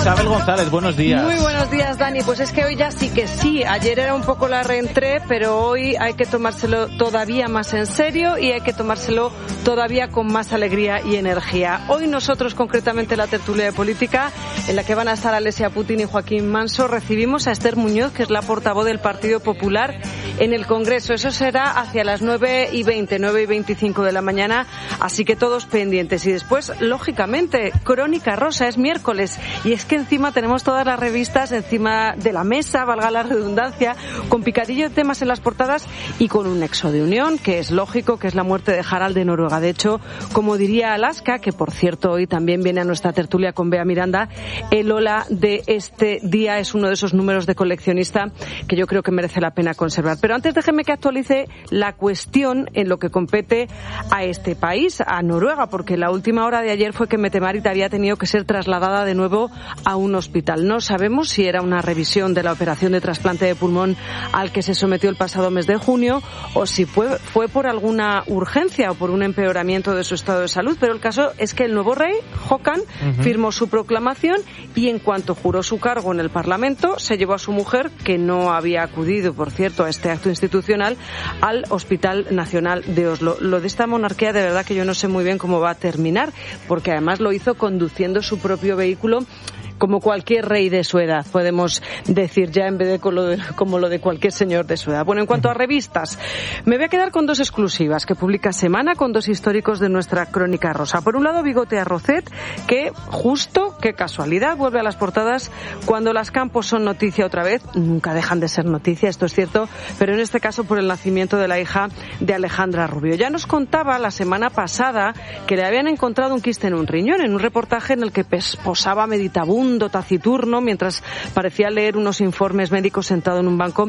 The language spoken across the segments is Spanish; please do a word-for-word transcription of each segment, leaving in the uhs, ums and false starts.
Isabel González, buenos días. Muy buenos días, Dani. Pues es que hoy ya sí que sí. Ayer era un poco la reentré, pero hoy hay que tomárselo todavía más en serio y hay que tomárselo todavía con más alegría y energía. Hoy nosotros, concretamente la tertulia de política, en la que van a estar Alesia Putin y Joaquín Manso, recibimos a Esther Muñoz, que es la portavoz del Partido Popular en el Congreso. Eso será hacia las nueve y veinte, nueve y veinticinco de la mañana, así que todos pendientes. Y después, lógicamente, Crónica Rosa, es miércoles, y es que encima tenemos todas las revistas encima de la mesa, valga la redundancia, con picadillo de temas en las portadas y con un nexo de unión, que es lógico, que es la muerte de Harald de Noruega. De hecho, como diría Alaska, que por cierto hoy también viene a nuestra tertulia con Bea Miranda, el hola de este día es uno de esos números de coleccionista que yo creo que merece la pena conservar. Pero antes déjeme que actualice la cuestión en lo que compete a este país, a Noruega, porque la última hora de ayer fue que Mette-Marit había tenido que ser trasladada de nuevo a un hospital. No sabemos si era una revisión de la operación de trasplante de pulmón al que se sometió el pasado mes de junio o si fue, fue por alguna urgencia o por un empeoramiento de su estado de salud, pero el caso es que el nuevo rey, Håkan, uh-huh. firmó su proclamación y en cuanto juró su cargo en el Parlamento, se llevó a su mujer, que no había acudido, por cierto, a este acto institucional, al Hospital Nacional de Oslo. Lo de esta monarquía, de verdad que yo no sé muy bien cómo va a terminar, porque además lo hizo conduciendo su propio vehículo, como cualquier rey de su edad, podemos decir ya, en vez de como lo de, como lo de cualquier señor de su edad. Bueno, en cuanto a revistas, me voy a quedar con dos exclusivas que publica Semana, con dos históricos de nuestra Crónica Rosa. Por un lado, Bigote Arrocet, que justo, qué casualidad, vuelve a las portadas cuando las Campos son noticia otra vez. Nunca dejan de ser noticia, esto es cierto, pero en este caso por el nacimiento de la hija de Alejandra Rubio. Ya nos contaba la semana pasada que le habían encontrado un quiste en un riñón, en un reportaje en el que posaba meditabundo, taciturno, mientras parecía leer unos informes médicos sentado en un banco.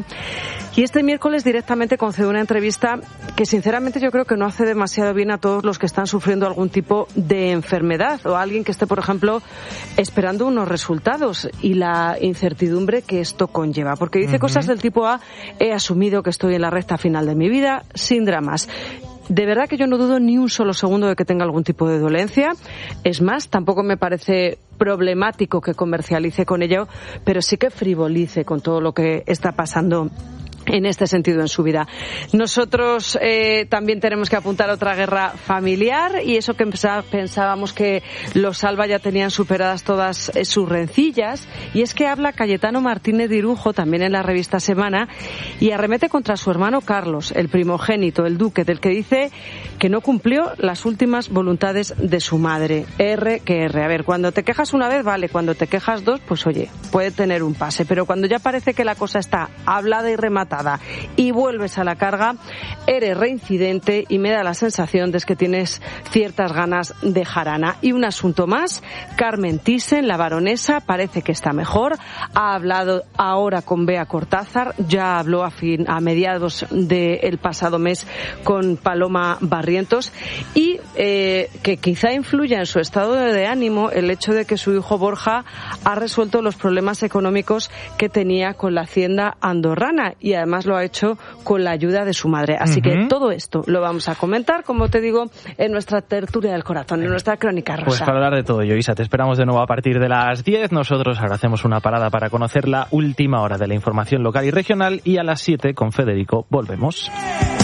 Y este miércoles directamente concedió una entrevista que sinceramente yo creo que no hace demasiado bien a todos los que están sufriendo algún tipo de enfermedad o a alguien que esté, por ejemplo, esperando unos resultados y la incertidumbre que esto conlleva. Porque dice uh-huh. cosas del tipo A: he asumido que estoy en la recta final de mi vida, sin dramas. De verdad que yo no dudo ni un solo segundo de que tenga algún tipo de dolencia. Es más, tampoco me parece problemático que comercialice con ello, pero sí que frivolice con todo lo que está pasando en este sentido en su vida. Nosotros eh, también tenemos que apuntar a otra guerra familiar, y eso que pensábamos que los Alba ya tenían superadas todas eh, sus rencillas, y es que habla Cayetano Martínez de Irujo también en la revista Semana y arremete contra su hermano Carlos, el primogénito, el duque, del que dice que no cumplió las últimas voluntades de su madre. R que R. A ver, cuando te quejas una vez, vale, cuando te quejas dos, pues oye, puede tener un pase, pero cuando ya parece que la cosa está hablada y rematada y vuelves a la carga, eres reincidente y me da la sensación de que tienes ciertas ganas de jarana. Y un asunto más, Carmen Thyssen, la baronesa, parece que está mejor, ha hablado ahora con Bea Cortázar, ya habló a, fin, a mediados del pasado mes con Paloma Barrientos, y eh, que quizá influya en su estado de ánimo el hecho de que su hijo Borja ha resuelto los problemas económicos que tenía con la hacienda andorrana, y además lo ha hecho con la ayuda de su madre. Así uh-huh. que todo esto lo vamos a comentar, como te digo, en nuestra tertulia del corazón, en nuestra Crónica Rosa. Pues para hablar de todo ello, Isa, te esperamos de nuevo a partir de las diez. Nosotros ahora hacemos una parada para conocer la última hora de la información local y regional, y a las siete con Federico volvemos.